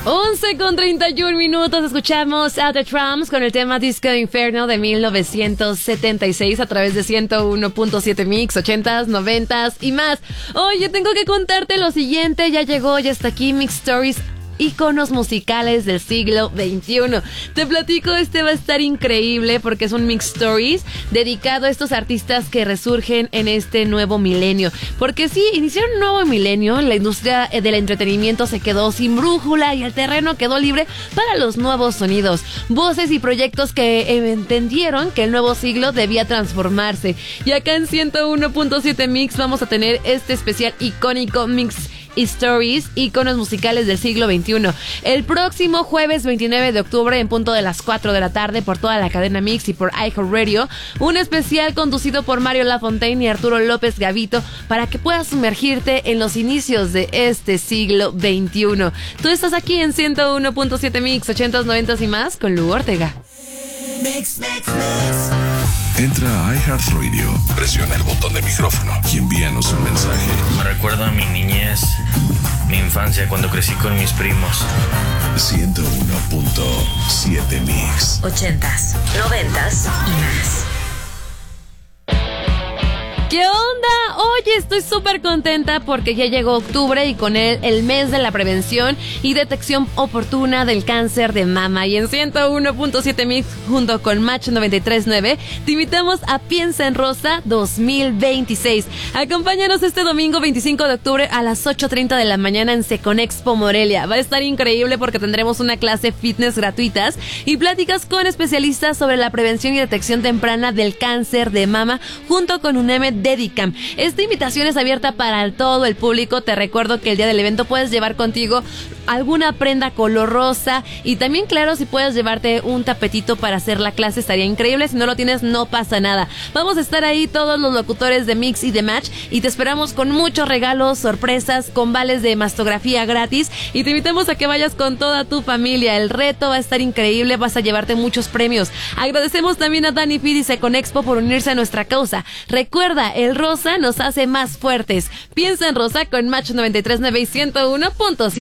11:31 escuchamos a The Trams con el tema Disco Inferno de 1976 a través de 101.7 Mix, 80s, 90s y más. Oye, tengo que contarte lo siguiente, ya llegó, ya está aquí Mix Stories, íconos musicales del siglo XXI. Te platico, va a estar increíble porque es un Mix Stories dedicado a estos artistas que resurgen en este nuevo milenio. Porque sí, iniciaron un nuevo milenio, la industria del entretenimiento se quedó sin brújula y el terreno quedó libre para los nuevos sonidos, voces y proyectos que entendieron que el nuevo siglo debía transformarse. Y acá en 101.7 Mix vamos a tener este especial icónico Mix Stories, íconos musicales del siglo XXI. El próximo jueves 29 de octubre en punto de las 4 de la tarde por toda la cadena Mix y por iHeartRadio, un especial conducido por Mario Lafontaine y Arturo López Gavito para que puedas sumergirte en los inicios de este siglo XXI. Tú estás aquí en 101.7 Mix, 80s, 90s y más con Lu Ortega. Mix, mix, mix. Entra a iHeartRadio, presiona el botón de micrófono y envíanos un mensaje. Me recuerda a mi niñez, mi infancia cuando crecí con mis primos. 101.7 Mix. 80s, 90s y más. ¿Qué onda? Oye, estoy súper contenta porque ya llegó octubre y con él el mes de la prevención y detección oportuna del cáncer de mama. Y en 101.7 Mix junto con Match 93.9 te invitamos a Piensa en Rosa 2026. Acompáñanos este domingo 25 de octubre a las 8:30 de la mañana en Seconexpo Morelia. Va a estar increíble porque tendremos una clase fitness gratuitas y pláticas con especialistas sobre la prevención y detección temprana del cáncer de mama junto con UNEM Dedicam. Esta invitación es abierta para todo el público. Te recuerdo que el día del evento puedes llevar contigo alguna prenda color rosa y también, claro, si puedes llevarte un tapetito para hacer la clase estaría increíble. Si no lo tienes, no pasa nada. Vamos a estar ahí todos los locutores de Mix y de Match y te esperamos con muchos regalos, sorpresas, con vales de mastografía gratis y te invitamos a que vayas con toda tu familia. El reto va a estar increíble, vas a llevarte muchos premios. Agradecemos también a Dani Fidi y Seconexpo por unirse a nuestra causa. Recuerda, el rosa nos hace más fuertes. Piensa en Rosa con Match 93.9 y 101.7.